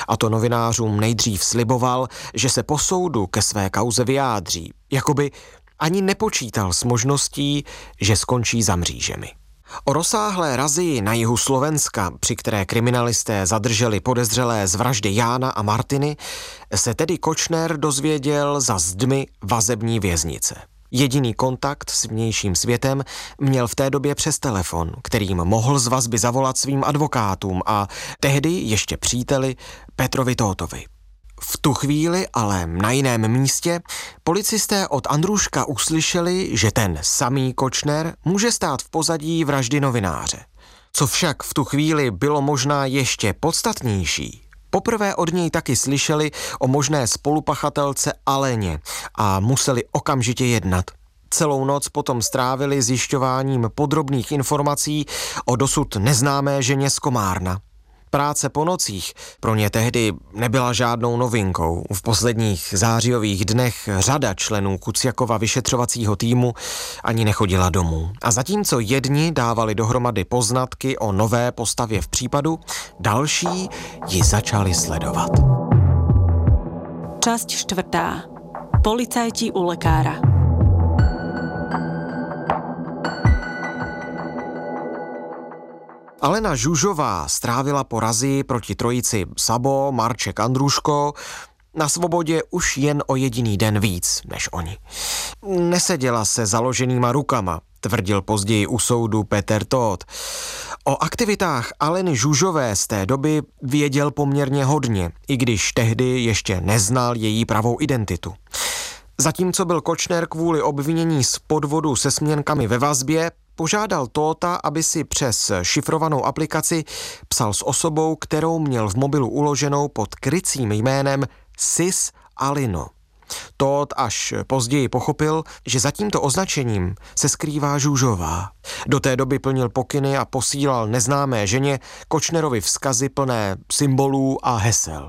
A to novinářům nejdřív sliboval, že se po soudu ke své kauze vyjádří, jakoby ani nepočítal s možností, že skončí za mřížemi. O rozsáhlé razii na jihu Slovenska, při které kriminalisté zadrželi podezřelé z vraždy Jána a Martiny, se tedy Kočner dozvěděl za zdmi vazební věznice. Jediný kontakt s vnějším světem měl v té době přes telefon, kterým mohl z vazby zavolat svým advokátům a tehdy ještě příteli Petrovi Tótovi. V tu chvíli, ale na jiném místě, policisté od Andrůška uslyšeli, že ten samý Kočner může stát v pozadí vraždy novináře. Co však v tu chvíli bylo možná ještě podstatnější, poprvé od něj taky slyšeli o možné spolupachatelce Aleně a museli okamžitě jednat. Celou noc potom strávili zjišťováním podrobných informací o dosud neznámé ženě z Komárna. Práce po nocích pro ně tehdy nebyla žádnou novinkou. V posledních zářijových dnech řada členů Kuciakova vyšetřovacího týmu ani nechodila domů. A zatímco jedni dávali dohromady poznatky o nové postavě v případu, další ji začali sledovat. Časť štvrtá. Policajti u lekára. Alena Žužová strávila po razii proti trojici Sabo, Marček, Andrůško na svobodě už jen o jediný den víc než oni. Neseděla se založenýma rukama, tvrdil později u soudu Peter Tóth. O aktivitách Aleny Žužové z té doby věděl poměrně hodně, i když tehdy ještě neznal její pravou identitu. Zatímco byl Kočner kvůli obvinění z podvodu se směnkami ve vazbě, požádal Tótha, aby si přes šifrovanou aplikaci psal s osobou, kterou měl v mobilu uloženou pod krycím jménem Sis Alino. Tóth až později pochopil, že za tímto označením se skrývá Žužová. Do té doby plnil pokyny a posílal neznámé ženě Kočnerovi vzkazy plné symbolů a hesel.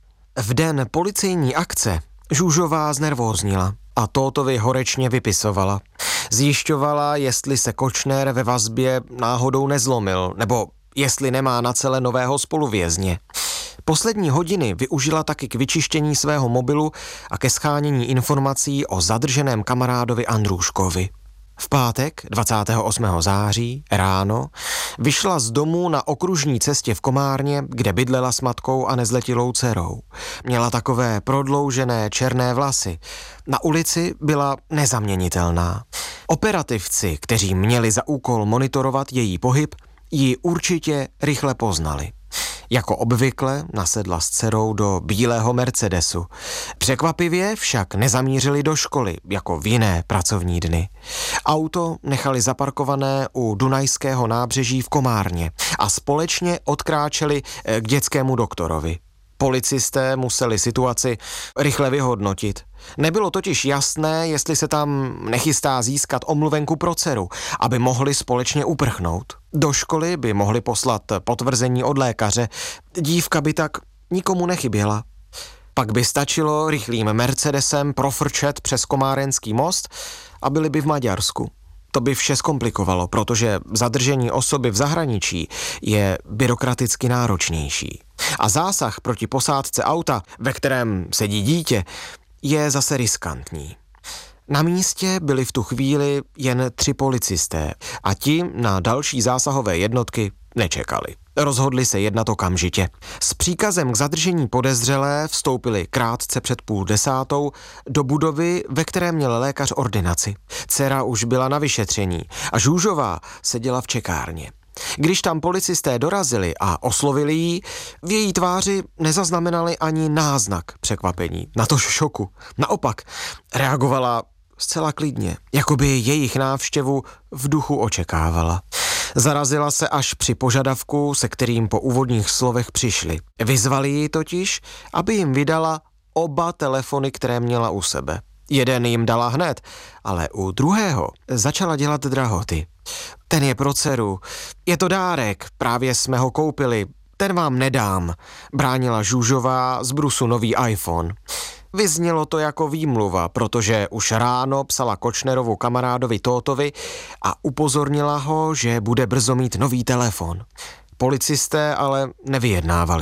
V den policejní akce Žužová znervóznila a Tóthovi horečně vypisovala. Zjišťovala, jestli se Kočner ve vazbě náhodou nezlomil, nebo jestli nemá na celé nového spoluvězně. Poslední hodiny využila taky k vyčištění svého mobilu a ke shánění informací o zadrženém kamarádovi Andrůškovi. V pátek dvacátého osmého září ráno vyšla z domu na okružní cestě v Komárně, kde bydlela s matkou a nezletilou dcerou. Měla takové prodloužené černé vlasy. Na ulici byla nezaměnitelná. Operativci, kteří měli za úkol monitorovat její pohyb, ji určitě rychle poznali. Jako obvykle nasedla s dcerou do bílého Mercedesu. Překvapivě však nezamířili do školy, jako v jiné pracovní dny. Auto nechali zaparkované u Dunajského nábřeží v Komárně a společně odkráčeli k dětskému doktorovi. Policisté museli situaci rychle vyhodnotit. Nebylo totiž jasné, jestli se tam nechystá získat omluvenku pro dceru, aby mohli společně uprchnout. Do školy by mohli poslat potvrzení od lékaře, dívka by tak nikomu nechyběla. Pak by stačilo rychlým Mercedesem profrčet přes Komárenský most a byli by v Maďarsku. To by vše zkomplikovalo, protože zadržení osoby v zahraničí je byrokraticky náročnější. A zásah proti posádce auta, ve kterém sedí dítě, je zase riskantní. Na místě byli v tu chvíli jen tři policisté a ti na další zásahové jednotky nečekali. Rozhodli se jednat okamžitě. S příkazem k zadržení podezřelé vstoupili krátce před půl desátou do budovy, ve které měl lékař ordinaci. Dcera už byla na vyšetření a Žužová seděla v čekárně. Když tam policisté dorazili a oslovili ji, v její tváři nezaznamenali ani náznak překvapení, natož šoku. Naopak, reagovala zcela klidně, jako by jejich návštěvu v duchu očekávala. Zarazila se až při požadavku, se kterým po úvodních slovech přišli. Vyzvali ji totiž, aby jim vydala oba telefony, které měla u sebe. Jeden jim dala hned, ale u druhého začala dělat drahoty. Ten je pro dceru. Je to dárek, právě jsme ho koupili. Ten vám nedám, bránila Žužová z brusu nový iPhone. Vyznělo to jako výmluva, protože už ráno psala Kočnerovu kamarádovi Tóthovi a upozornila ho, že bude brzo mít nový telefon. Policisté ale nevyjednávali.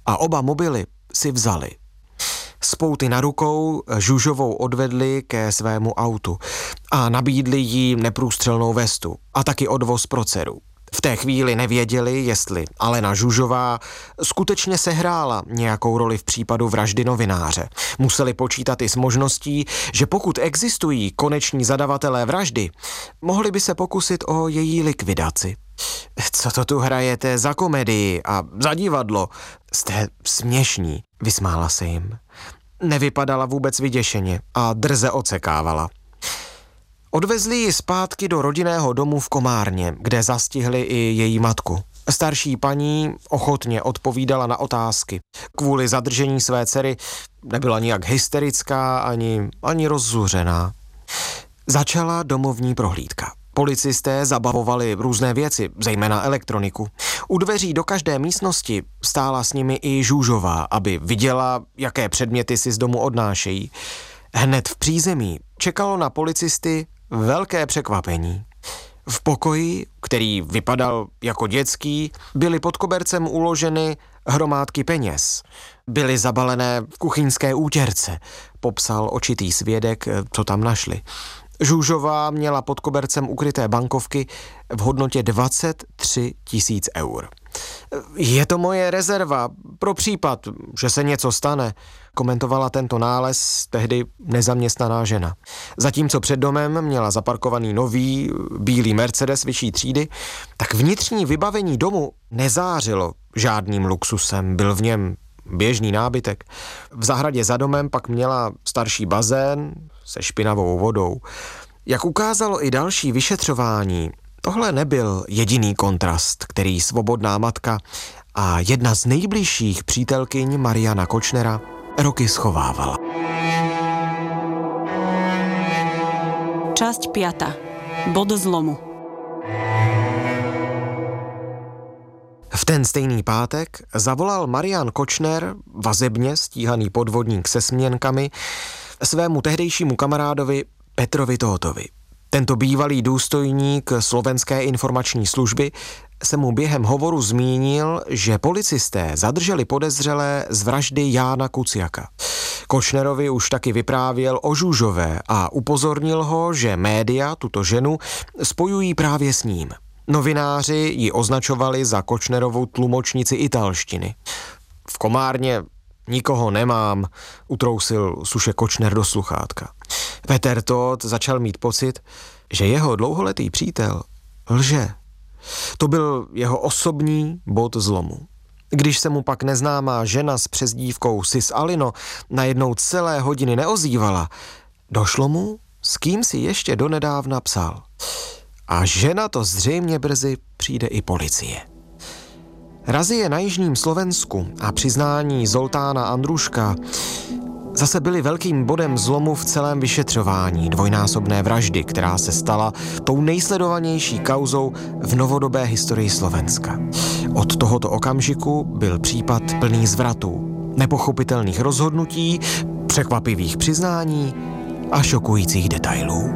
a oba mobily si vzali. S pouty na rukou Žužovou odvedli ke svému autu a nabídli jí neprůstřelnou vestu a taky odvoz pro dceru. V té chvíli nevěděli, jestli Alena Žužová skutečně sehrála nějakou roli v případu vraždy novináře. Museli počítat i s možností, že pokud existují koneční zadavatelé vraždy, mohli by se pokusit o její likvidaci. Co to tu hrajete za komedii a za divadlo? Jste směšní, vysmála se jim. Nevypadala vůbec vyděšeně a drze odsekávala. Odvezli ji zpátky do rodinného domu v Komárně, kde zastihli i její matku. Starší paní ochotně odpovídala na otázky. Kvůli zadržení své dcery nebyla nijak hysterická ani, ani rozzuřená. Začala domovní prohlídka. Policisté zabavovali různé věci, zejména elektroniku. U dveří do každé místnosti stála s nimi i Žužová, aby viděla, jaké předměty si z domu odnášejí. Hned v přízemí čekalo na policisty velké překvapení. V pokoji, který vypadal jako dětský, byly pod kobercem uloženy hromádky peněz. Byly zabalené v kuchyňské útěrce, popsal očitý svědek, co tam našli. Žužová měla pod kobercem ukryté bankovky v hodnotě dvacet tři tisíc eur. Je to moje rezerva pro případ, že se něco stane, komentovala tento nález tehdy nezaměstnaná žena. Zatímco před domem měla zaparkovaný nový bílý Mercedes vyšší třídy, tak vnitřní vybavení domu nezářilo žádným luxusem, byl v něm běžný nábytek. V zahradě za domem pak měla starší bazén se špinavou vodou. Jak ukázalo i další vyšetřování, tohle nebyl jediný kontrast, který svobodná matka a jedna z nejbližších přítelkyň Mariana Kočnera roky schovávala. Časť piata. Bod zlomu. V ten stejný pátek zavolal Marian Kočner, vazebně stíhaný podvodník se směnkami, svému tehdejšímu kamarádovi Petrovi Tótovi. Tento bývalý důstojník slovenské informační služby se mu během hovoru zmínil, že policisté zadrželi podezřelé z vraždy Jána Kuciaka. Kočnerovi už taky vyprávěl o Žužové a upozornil ho, že média tuto ženu spojují právě s ním. Novináři ji označovali za Kočnerovou tlumočnici italštiny. V Komárně nikoho nemám, utrousil suše Kočner do sluchátka. Peter Tóth začal mít pocit, že jeho dlouholetý přítel lže. To byl jeho osobní bod zlomu. Když se mu pak neznámá žena s přezdívkou Sis Alino najednou celé hodiny neozývala, došlo mu, s kým si ještě donedávna psal. A žena to zřejmě brzy přijde i policie. Razie na jižním Slovensku a přiznání Zoltána Andruška zase byly velkým bodem zlomu v celém vyšetřování dvojnásobné vraždy, která se stala tou nejsledovanější kauzou v novodobé historii Slovenska. Od tohoto okamžiku byl případ plný zvratů, nepochopitelných rozhodnutí, překvapivých přiznání a šokujících detailů.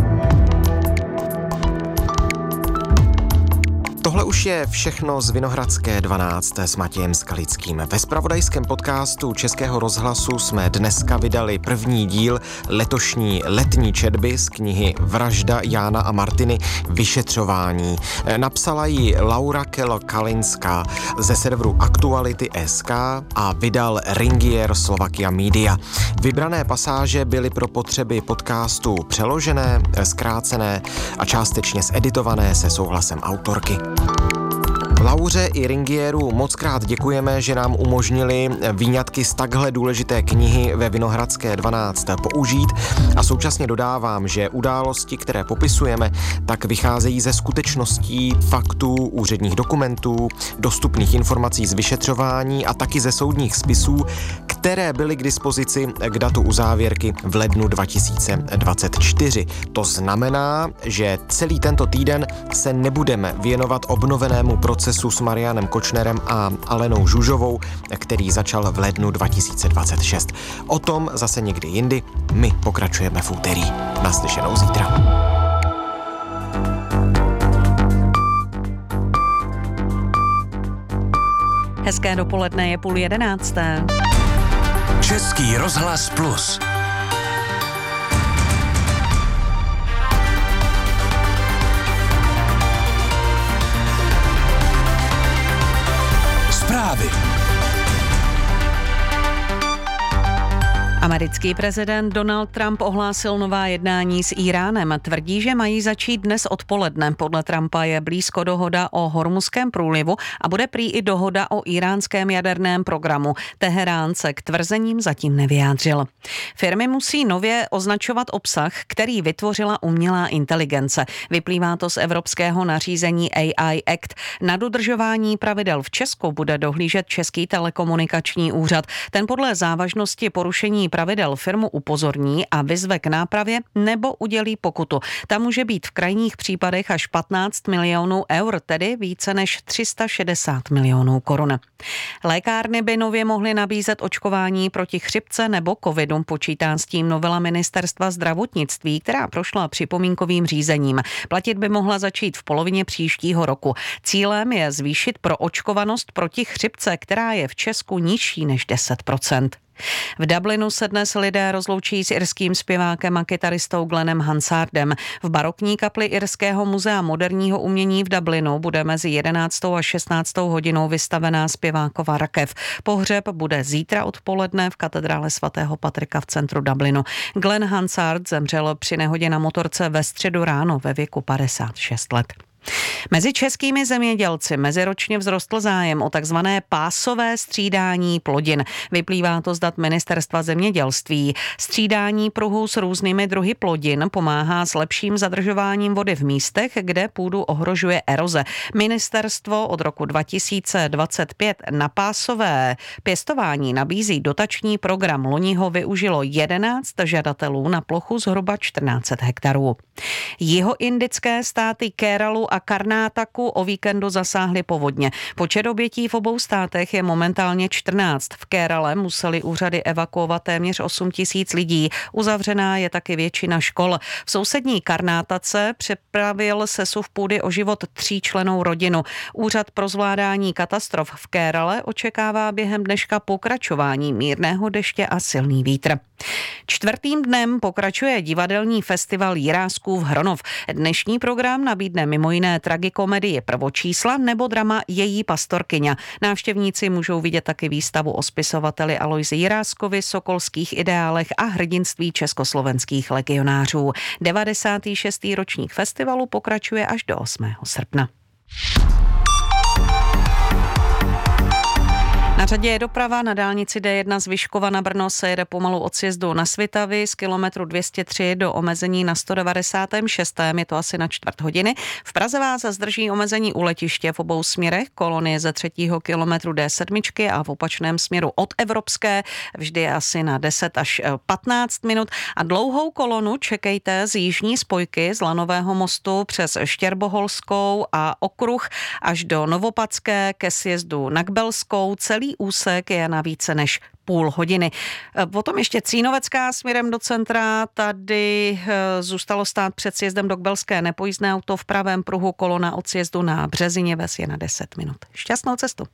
Tohle už je všechno z Vinohradské dvanáct s Matějem Skalickým. Ve zpravodajském podcastu Českého rozhlasu jsme dneska vydali první díl letošní letní četby z knihy Vražda Jána a Martiny vyšetřování. Napsala ji Laura Kelo-Kalinská ze serveru Aktuality tečka es ká a vydal Ringier Slovakia Media. Vybrané pasáže byly pro potřeby podcastu přeložené, zkrácené a částečně zeditované se souhlasem autorky. Lauře i Ringieru mockrát děkujeme, že nám umožnili výňatky z takhle důležité knihy ve Vinohradské dvanáct použít a současně dodávám, že události, které popisujeme, tak vycházejí ze skutečností, faktů, úředních dokumentů, dostupných informací z vyšetřování a taky ze soudních spisů, které byly k dispozici k datu uzávěrky v lednu dva tisíce dvacet čtyři. To znamená, že celý tento týden se nebudeme věnovat obnovenému procesu s Marianem Kočnerem a Alenou Žužovou, který začal v lednu dva tisíce dvacet šest. O tom zase někdy jindy. My pokračujeme v úterý. Naslyšenou zítra. Hezké dopoledne, je půl jedenácté. Český rozhlas Plus. Zprávy. Americký prezident Donald Trump ohlásil nová jednání s Íránem. Tvrdí, že mají začít dnes odpoledne. Podle Trumpa je blízko dohoda o Hormuzském průlivu a bude prý i dohoda o íránském jaderném programu. Teherán se k tvrzením zatím nevyjádřil. Firmy musí nově označovat obsah, který vytvořila umělá inteligence. Vyplývá to z evropského nařízení A I Act. Na dodržování pravidel v Česku bude dohlížet Český telekomunikační úřad. Ten podle závažnosti porušení pravidel firmu upozorní a vyzve k nápravě nebo udělí pokutu. Ta může být v krajních případech až patnáct milionů eur, tedy více než tři sta šedesát milionů korun. Lékárny by nově mohly nabízet očkování proti chřipce nebo covidu. Počítá s tím novela ministerstva zdravotnictví, která prošla připomínkovým řízením. Platit by mohla začít v polovině příštího roku. Cílem je zvýšit proočkovanost proti chřipce, která je v Česku nižší než deset procent. V Dublinu se dnes lidé rozloučí s irským zpěvákem a kytaristou Glennem Hansardem. V barokní kapli Irského muzea moderního umění v Dublinu bude mezi jedenáctou a šestnáctou hodinou vystavená zpěvákova rakev. Pohřeb bude zítra odpoledne v katedrále svatého Patrika v centru Dublinu. Glenn Hansard zemřel při nehodě na motorce ve středu ráno ve věku padesát šest let. Mezi českými zemědělci meziročně vzrostl zájem o takzvané pásové střídání plodin. Vyplývá to z dat Ministerstva zemědělství. Střídání pruhů s různými druhy plodin pomáhá s lepším zadržováním vody v místech, kde půdu ohrožuje eroze. Ministerstvo od roku dva tisíce dvacet pět na pásové pěstování nabízí dotační program. Loni ho využilo jedenáct žadatelů na plochu zhruba čtrnáct set hektarů. Jihoindické státy Kéralu a Karnátaku o víkendu zasáhly povodně. Počet obětí v obou státech je momentálně čtrnáct. V Kérale museli úřady evakuovat téměř osm tisíc lidí. Uzavřená je taky většina škol. V sousední Karnátace připravil sesuv půdy o život tříčlennou rodinu. Úřad pro zvládání katastrof v Kérale očekává během dneška pokračování mírného deště a silný vítr. Čtvrtým dnem pokračuje divadelní festival Jiráskův Hronov. Dnešní program nabídne mimo jiné tragikomedii Prvočísla nebo drama Její pastorkyňa. Návštěvníci můžou vidět taky výstavu o spisovateli Alojzi Jiráskovi, sokolských ideálech a hrdinství československých legionářů. devadesátý šestý ročník festivalu pokračuje až do osmého srpna. Na řadě je doprava. Na dálnici D jedna z Vyškova na Brno se jede pomalu od sjezdu na Svitavy z kilometru dvě stě tři do omezení na sto devadesát šest. Je to asi na čtvrt hodiny. V Praze vás zdrží omezení u letiště v obou směrech. Kolonie ze třetího kilometru D sedm a v opačném směru od Evropské vždy asi na deset až patnáct minut. A dlouhou kolonu čekejte z jižní spojky z Lanového mostu přes Štěrboholskou a okruh až do Novopadské ke sjezdu na Kbelskou. Celý úsek je na více než půl hodiny. Potom ještě Cínovecká směrem do centra. Tady zůstalo stát před sjezdem do Kbelské nepojízdné auto v pravém pruhu. Kolona od sjezdu na Březiněves je na deset minut. Šťastnou cestu.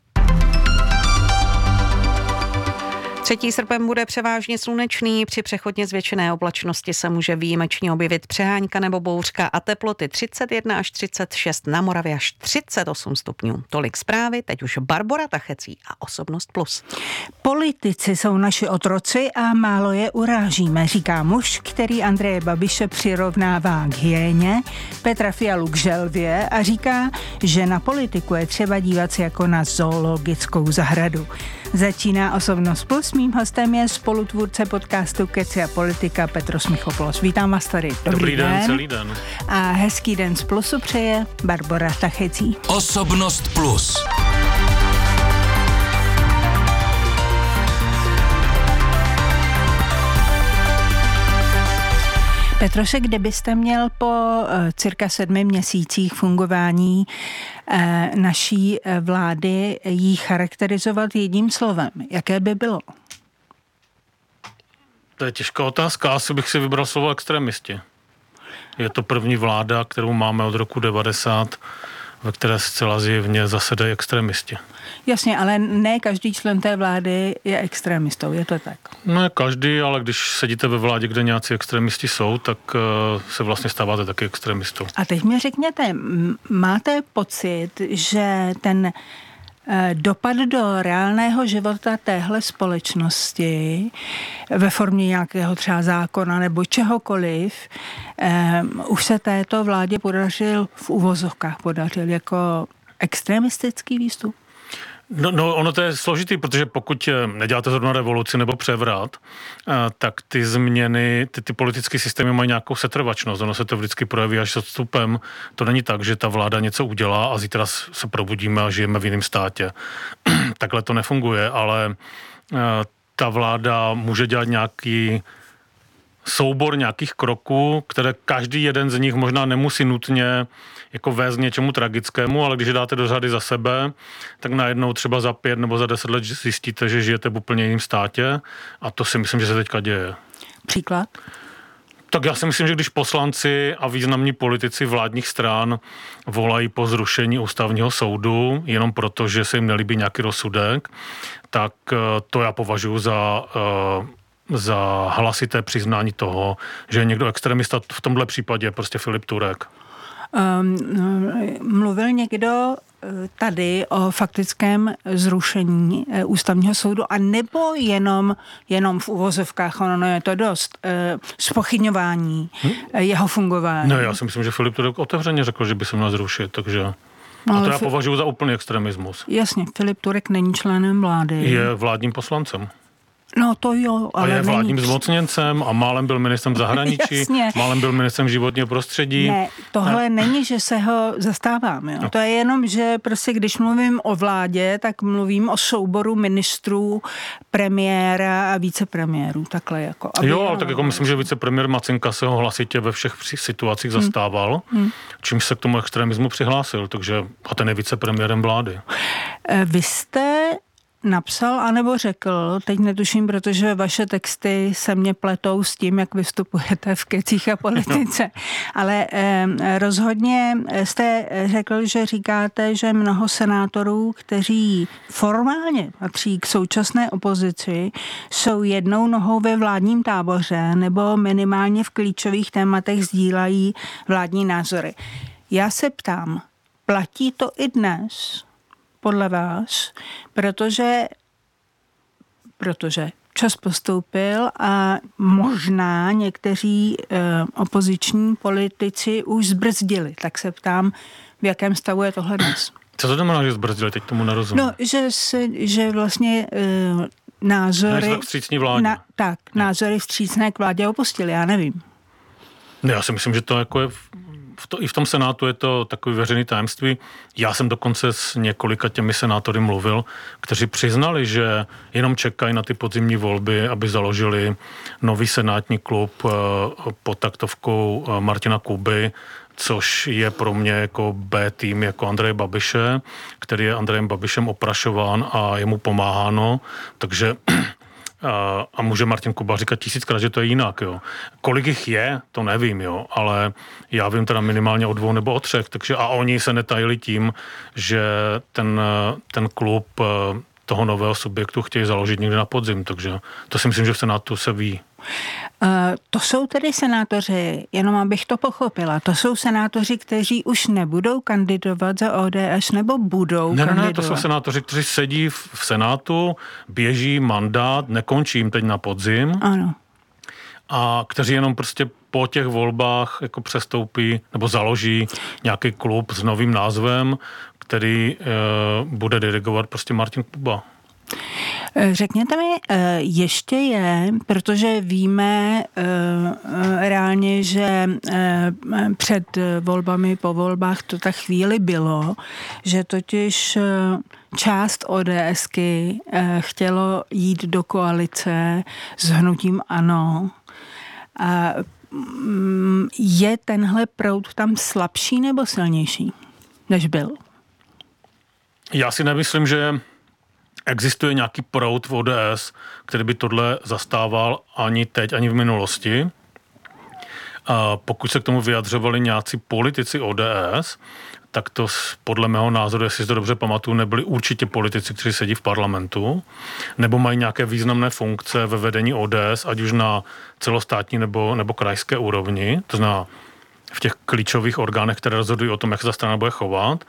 třetího srpen bude převážně slunečný, při přechodně zvětšené oblačnosti se může výjimečně objevit přehánka nebo bouřka a teploty třicet jedna až třicet šest, na Moravě až třicet osm stupňů. Tolik zprávy, teď už Barbora Tachecí a Osobnost plus. Politici jsou naši otroci a málo je urážíme, říká muž, který Andreje Babiše přirovnává k hyéně, Petra Fialu k želvě a říká, že na politiku je třeba dívat se jako na zoologickou zahradu. Začíná Osobnost plus. Mým hostem je spolutvůrce podcastu Keci a politika Petros Michopoulos. Vítám vás tady. Dobrý, Dobrý den, den. celý den. A hezký den z Plusu přeje Barbora Tachecí. Osobnost plus. Petroše, kde byste měl po uh, cirka sedmi měsících fungování uh, naší uh, vlády jí charakterizovat jedním slovem? Jaké by bylo? To je těžká otázka. Asi bych si vybral slovo extremisti. Je to první vláda, kterou máme od roku devadesát ve které zcela zjevně zasedají extremisti. Jasně, ale ne každý člen té vlády je extremistou, je to tak? Ne každý, ale když sedíte ve vládě, kde nějací extremisti jsou, tak se vlastně stáváte taky extremistou. A teď mi řekněte, máte pocit, že ten dopad do reálného života téhle společnosti ve formě nějakého třeba zákona nebo čehokoliv, um, už se této vládě podařil v uvozovkách podařil jako extremistický výstup? No, no, ono to je složitý, protože pokud neděláte zrovna revoluci nebo převrat, tak ty změny, ty, ty politické systémy mají nějakou setrvačnost. Ono se to vždycky projeví až s odstupem. To není tak, že ta vláda něco udělá a zítra se probudíme a žijeme v jiném státě. Takhle to nefunguje, ale ta vláda může dělat nějaký soubor nějakých kroků, které každý jeden z nich možná nemusí nutně jako vést něčemu tragickému, ale když je dáte do řady za sebe, tak najednou třeba za pět nebo za deset let zjistíte, že žijete v úplně jiném státě a to si myslím, že se teďka děje. Příklad? Tak já si myslím, že když poslanci a významní politici vládních stran volají po zrušení ústavního soudu jenom proto, že se jim nelíbí nějaký rozsudek, tak to já považuji za za hlasité přiznání toho, že je někdo extremista, v tomhle případě prostě Filip Turek. Um, mluvil někdo tady o faktickém zrušení ústavního soudu a nebo jenom, jenom v uvozovkách, ono je to dost, zpochybňování hm? jeho fungování? Ne, já si myslím, že Filip Turek otevřeně řekl, že by se měl zrušit, takže... No, a to já fi... považuji za úplný extremismus. Jasně, Filip Turek není členem vlády. Je vládním poslancem. No to jo, ale a je není... vládním zmocněncem a málem byl ministrem zahraničí, Jasně. málem byl ministrem životního prostředí. Ne, tohle a... není, že se ho zastávám. Jo. No. To je jenom, že prostě když mluvím o vládě, tak mluvím o souboru ministrů, premiéra a vicepremiérů. Takhle jako. Aby jo, ale tak jako myslím, že vicepremiér Macinka se ho hlasitě ve všech situacích hmm. zastával, hmm. čímž se k tomu extremismu přihlásil, takže a ten je vicepremiérem vlády. Vy jste napsal anebo řekl, teď netuším, protože vaše texty se mě pletou s tím, jak vystupujete v Kecích a politice, ale eh, rozhodně jste řekl, že říkáte, že mnoho senátorů, kteří formálně patří k současné opozici, jsou jednou nohou ve vládním táboře nebo minimálně v klíčových tématech sdílají vládní názory. Já se ptám, platí to i dnes podle vás, protože, protože čas postoupil a možná někteří e, opoziční politici už zbrzdili. Tak se ptám, v jakém stavu je tohle dnes? Co to znamená, že zbrzdili? Teď tomu nerozumím. No, že, se, že vlastně e, názory... Tak vstřícní vládě. Na, tak, názory vstřícné k vládě opustili, já nevím. Ne, já si myslím, že to jako je... V to, i v tom Senátu je to takový veřejný tajemství. Já jsem dokonce s několika těmi senátory mluvil, kteří přiznali, že jenom čekají na ty podzimní volby, aby založili nový senátní klub pod taktovkou Martina Kuby, což je pro mě jako B tým jako Andreje Babiše, který je Andrejem Babišem oprašován a je mu pomáháno, takže... A, a může Martin Kuba říkat tisíckrát, že to je jinak, jo. Kolik jich je, to nevím, jo, ale já vím teda minimálně o dvou nebo o třech, takže a oni se netajili tím, že ten, ten klub toho nového subjektu chtějí založit někdy na podzim, takže to si myslím, že v Senátu se ví. Uh, to jsou tedy senátoři, jenom abych to pochopila, to jsou senátoři, kteří už nebudou kandidovat za O D S nebo budou ne, kandidovat? Ne, ne, to jsou senátoři, kteří sedí v, v Senátu, běží mandát, nekončí jim teď na podzim. Ano. A kteří jenom prostě po těch volbách jako přestoupí nebo založí nějaký klub s novým názvem, který e, bude dirigovat prostě Martin Kuba. Řekněte mi, ještě je, protože víme reálně, že před volbami, po volbách to tak chvíli bylo, že totiž část ODSky chtělo jít do koalice s hnutím ANO. Je tenhle proud tam slabší nebo silnější, než byl? Já si nemyslím, že existuje nějaký proud v O D S, který by tohle zastával ani teď, ani v minulosti. A pokud se k tomu vyjadřovali nějací politici O D S, tak to podle mého názoru, jestli si to dobře pamatuju, nebyli určitě politici, kteří sedí v parlamentu, nebo mají nějaké významné funkce ve vedení O D S, ať už na celostátní nebo, nebo krajské úrovni, to znamená v těch klíčových orgánech, které rozhodují o tom, jak se ta strana bude chovat.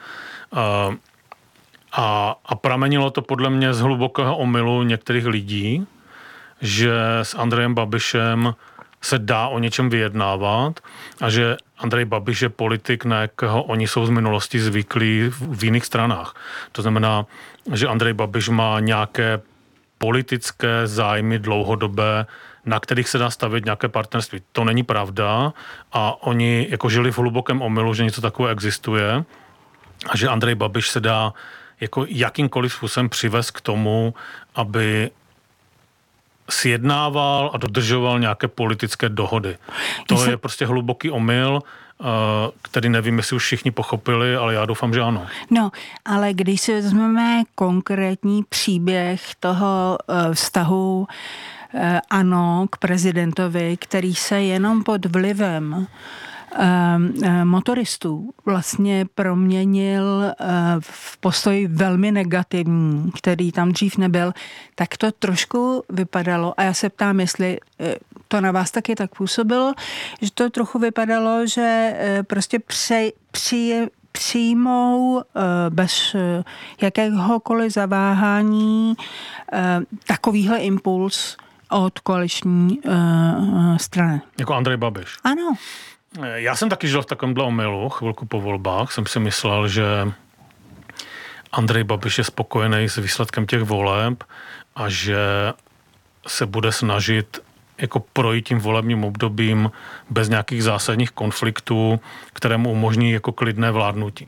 A, a pramenilo to podle mě z hlubokého omylu některých lidí, že s Andrejem Babišem se dá o něčem vyjednávat a že Andrej Babiš je politik, na jakého oni jsou z minulosti zvyklí v jiných stranách. To znamená, že Andrej Babiš má nějaké politické zájmy dlouhodobé, na kterých se dá stavět nějaké partnerství. To není pravda a oni jako žili v hlubokém omylu, že něco takového existuje a že Andrej Babiš se dá jako jakýmkoliv způsobem přivést k tomu, aby sjednával a dodržoval nějaké politické dohody. To jsem... je prostě hluboký omyl, který nevím, jestli už všichni pochopili, ale já doufám, že ano. No, ale když si vezmeme konkrétní příběh toho vztahu ANO k prezidentovi, který se jenom pod vlivem motoristů vlastně proměnil v postoj velmi negativní, který tam dřív nebyl, tak to trošku vypadalo, a já se ptám, jestli to na vás taky tak působilo, že to trochu vypadalo, že prostě při, při, přijmou bez jakéhokoliv zaváhání takovýhle impuls od koaliční strany. Jako Andrej Babiš. Ano. Já jsem taky žil v takovémhle omylu, chvilku po volbách. Jsem si myslel, že Andrej Babiš je spokojený s výsledkem těch voleb a že se bude snažit jako projít tím volebním obdobím bez nějakých zásadních konfliktů, které mu umožní jako klidné vládnutí.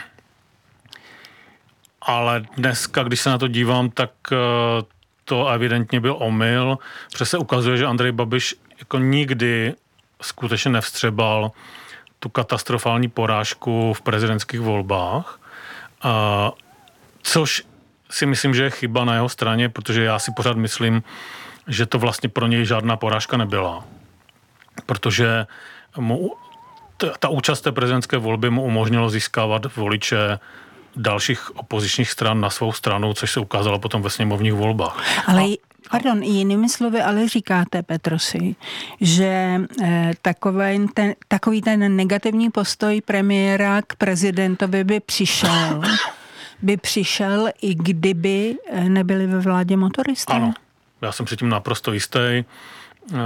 Ale dneska, když se na to dívám, tak to evidentně byl omyl, protože se ukazuje, že Andrej Babiš jako nikdy skutečně nevstřebal tu katastrofální porážku v prezidentských volbách, a, což si myslím, že je chyba na jeho straně, protože já si pořád myslím, že to vlastně pro něj žádná porážka nebyla. Protože mu, ta, ta účast té prezidentské volby mu umožnilo získávat voliče dalších opozičních stran na svou stranu, což se ukázalo potom ve sněmovních volbách. Ale a, Pardon, jinými slovy, ale říkáte, Petrosi, že eh, takový, ten, takový ten negativní postoj premiéra k prezidentovi by přišel, by přišel i kdyby nebyli ve vládě motoristé? Ano, já jsem si tím naprosto jistý. Uh,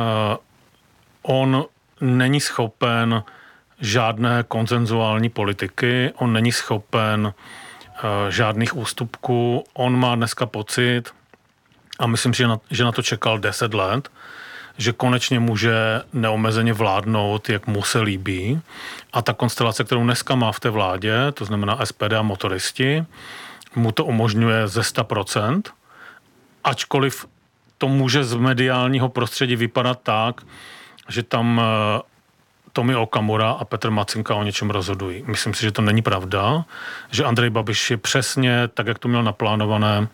on není schopen žádné konsenzuální politiky, on není schopen uh, žádných ústupků, on má dneska pocit, a myslím, že na, že na to čekal deset let, že konečně může neomezeně vládnout, jak mu se líbí. A ta konstelace, kterou dneska má v té vládě, to znamená S P D a motoristi, mu to umožňuje ze sto procent, ačkoliv to může z mediálního prostředí vypadat tak, že tam Tomio Okamura a Petr Macinka o něčem rozhodují. Myslím si, že to není pravda, že Andrej Babiš je přesně tak, jak to měl naplánované,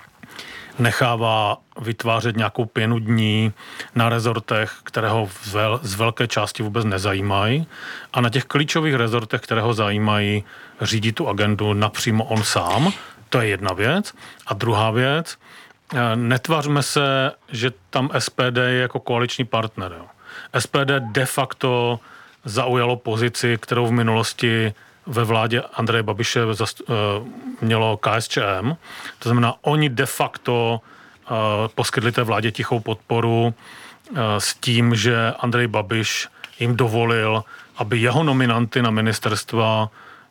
nechává vytvářet nějakou pěnu dní na rezortech, které ho z velké části vůbec nezajímají. A na těch klíčových rezortech, které ho zajímají, řídí tu agendu napřímo on sám. To je jedna věc. A druhá věc, netvařme se, že tam S P D je jako koaliční partner. Jo. S P D de facto zaujalo pozici, kterou v minulosti ve vládě Andreje Babiše mělo K S Č M. To znamená, oni de facto poskytli té vládě tichou podporu s tím, že Andrej Babiš jim dovolil, aby jeho nominanty na ministerstva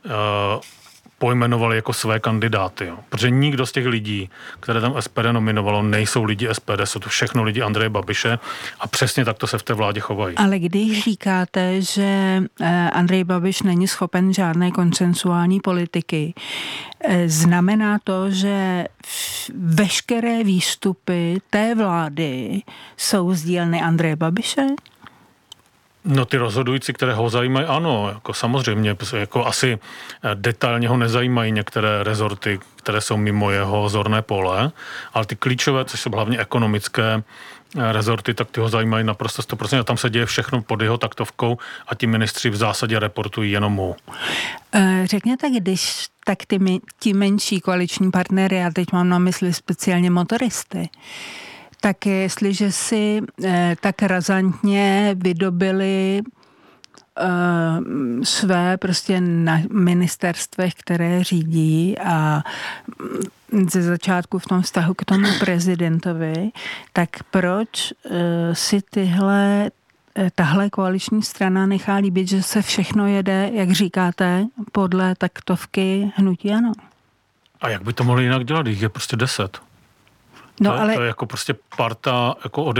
pojmenovali jako své kandidáty. Jo. Protože nikdo z těch lidí, které tam S P D nominovalo, nejsou lidi S P D, jsou to všechno lidi Andreje Babiše a přesně takto se v té vládě chovají. Ale když říkáte, že Andrej Babiš není schopen žádné konsensuální politiky, znamená to, že veškeré výstupy té vlády jsou z dílny Andreje Babiše? No ty rozhodující, které ho zajímají, ano, jako samozřejmě, jako asi detailně ho nezajímají některé rezorty, které jsou mimo jeho zorné pole, ale ty klíčové, což jsou hlavně ekonomické rezorty, tak ty ho zajímají naprosto sto procent a tam se děje všechno pod jeho taktovkou a ti ministři v zásadě reportují jenom mu. Řekněte, když tak ty, ti menší koaliční partnery, já teď mám na mysli speciálně motoristy, tak jestliže si eh, tak razantně vydobili eh, své prostě na ministerstvech, které řídí a ze začátku v tom vztahu k tomu prezidentovi, tak proč eh, si tyhle tahle koaliční strana nechá líbit, že se všechno jede, jak říkáte, podle taktovky hnutí ANO? A jak by to mohli jinak dělat? Jich je prostě deset. No, to, ale... to je jako prostě parta jako od